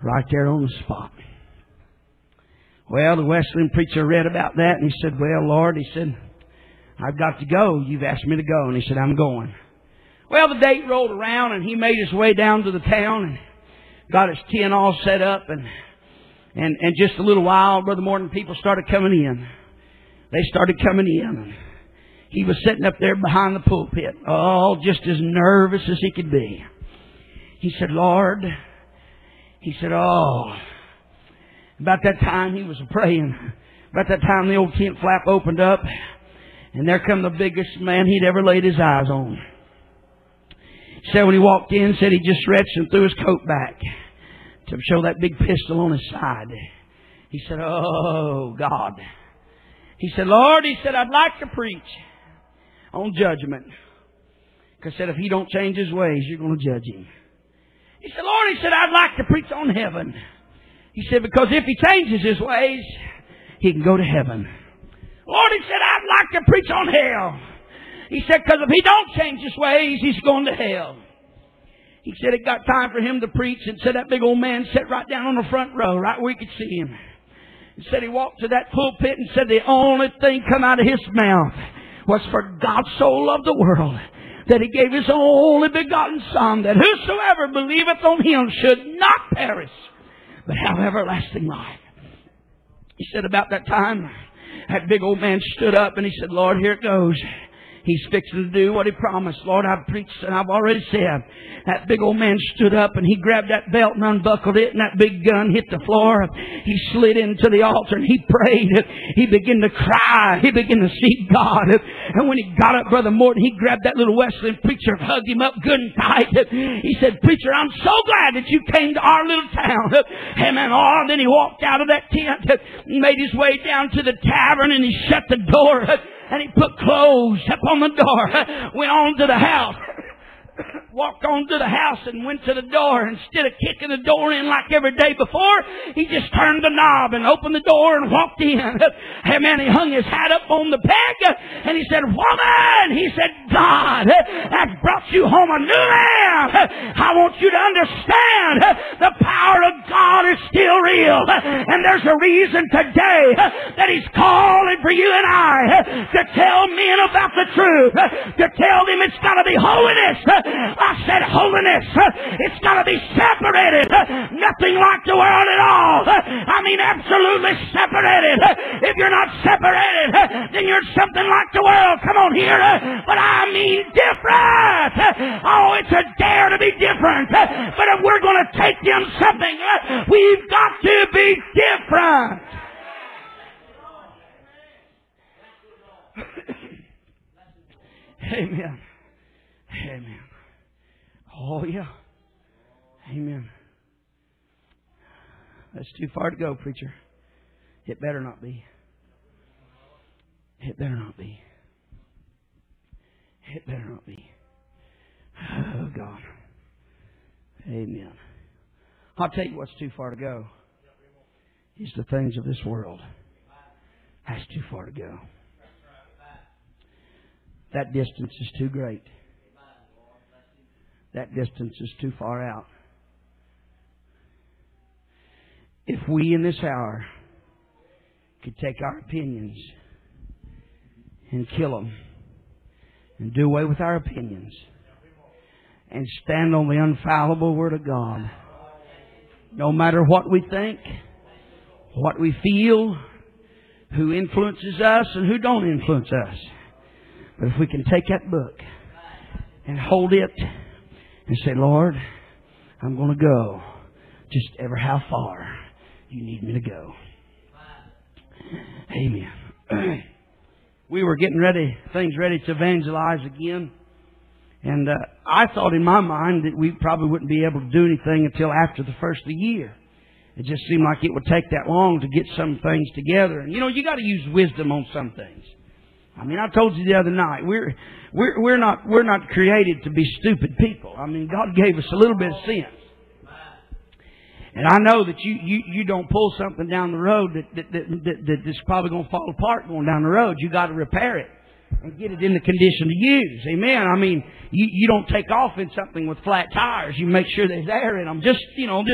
Right there on the spot. Well, the Wesleyan preacher read about that and he said, well, Lord, he said, I've got to go. You've asked me to go. And he said, I'm going. Well, the date rolled around and he made his way down to the town and got his tent all set up and just a little while, Brother Morton, people started coming in. They started coming in. And he was sitting up there behind the pulpit, oh, just as nervous as he could be. He said, Lord, he said, oh, about that time he was praying. About that time the old tent flap opened up and there come the biggest man he'd ever laid his eyes on. He said when he walked in, said he just stretched and threw his coat back to show that big pistol on his side. He said, oh, God. He said, Lord, he said, I'd like to preach on judgment. Because he said, if he don't change his ways, you're going to judge him. He said, Lord, he said, I'd like to preach on heaven. He said, because if he changes his ways, he can go to heaven. Lord, he said, I'd like to preach on hell. He said, because if he don't change his ways, he's going to hell. He said it got time for him to preach and said that big old man sat right down on the front row, right where he could see him. He said he walked to that pulpit and said the only thing come out of his mouth was for God so loved the world that he gave his only begotten Son, that whosoever believeth on him should not perish, but have everlasting life. He said about that time, that big old man stood up and he said, Lord, here it goes. He's fixing to do what he promised. Lord, I've preached and I've already said. That big old man stood up and he grabbed that belt and unbuckled it and that big gun hit the floor. He slid into the altar and he prayed. He began to cry. He began to seek God. And when he got up, Brother Morton, he grabbed that little Wesleyan preacher and hugged him up good and tight. He said, Preacher, I'm so glad that you came to our little town. Amen. Oh, then he walked out of that tent and made his way down to the tavern and he shut the door. And he put clothes up on the door, went on to the house, walked on to the house and went to the door. Instead of kicking the door in like every day before, he just turned the knob and opened the door and walked in. Amen. He hung his hat up on the peg and he said, Woman! He said, God has brought you home a new lamb. I want you to understand the power of God is still real. And there's a reason today that He's calling for you and I to tell men about the truth, to tell them it's got to be holiness. I said holiness. It's got to be separated. Nothing like the world at all. I mean absolutely separated. If you're not separated, then you're something like the world. Come on here. But I mean different. Oh, it's a dare to be different. But if we're going to take them something, we've got to be different. Amen. Amen. Oh, yeah. Amen. That's too far to go, preacher. It better not be. It better not be. It better not be. Oh, God. Amen. I'll tell you what's too far to go. It's the things of this world. That's too far to go. That distance is too great. That distance is too far out. If we in this hour could take our opinions and kill them and do away with our opinions and stand on the infallible Word of God, no matter what we think, what we feel, who influences us and who don't influence us. But if we can take that book and hold it and say, Lord, I'm going to go just ever how far you need me to go. Amen. We were getting things ready to evangelize again. And I thought in my mind that we probably wouldn't be able to do anything until after the first of the year. It just seemed like it would take that long to get some things together. And you got to use wisdom on some things. I mean, I told you the other night, we're not created to be stupid people. I mean, God gave us a little bit of sense. And I know that you don't pull something down the road that's probably going to fall apart going down the road. You got to repair it and get it in the condition to use. Amen. I mean, you don't take off in something with flat tires. You make sure they're there in them. Just